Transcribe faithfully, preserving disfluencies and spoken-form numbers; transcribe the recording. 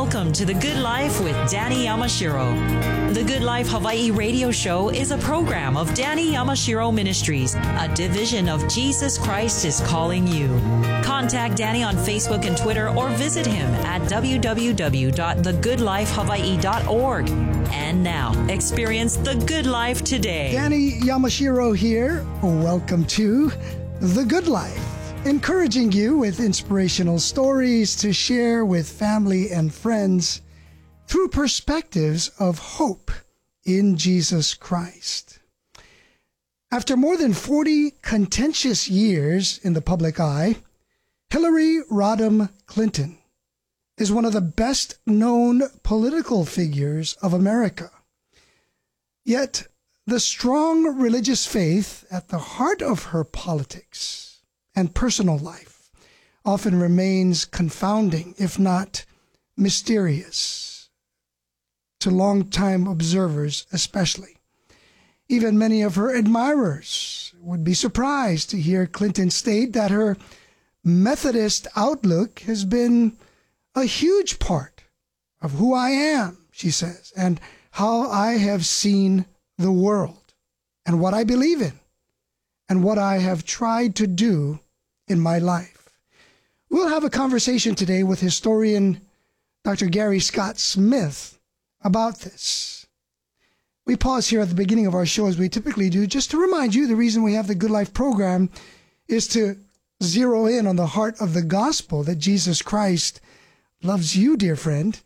Welcome to The Good Life with Danny Yamashiro. The Good Life Hawaii radio show is a program of Danny Yamashiro Ministries, a division of Jesus Christ is Calling You. Contact Danny on Facebook and Twitter or visit him at w w w dot the good life hawaii dot org. And now, experience the good life today. Danny Yamashiro here. Welcome to The Good Life, encouraging you with inspirational stories to share with family and friends through perspectives of hope in Jesus Christ. After more than forty contentious years in the public eye, Hillary Rodham Clinton is one of the best-known political figures of America. Yet, the strong religious faith at the heart of her politics and personal life often remains confounding, if not mysterious, to long-time observers especially. Even many of her admirers would be surprised to hear Clinton state that her Methodist outlook has been a huge part of who I am, she says, and how I have seen the world, and what I believe in, and what I have tried to do in my life. We'll have a conversation today with historian Doctor Gary Scott Smith about this. We pause here at the beginning of our show, as we typically do, just to remind you the reason we have the Good Life program is to zero in on the heart of the gospel, that Jesus Christ loves you, dear friend,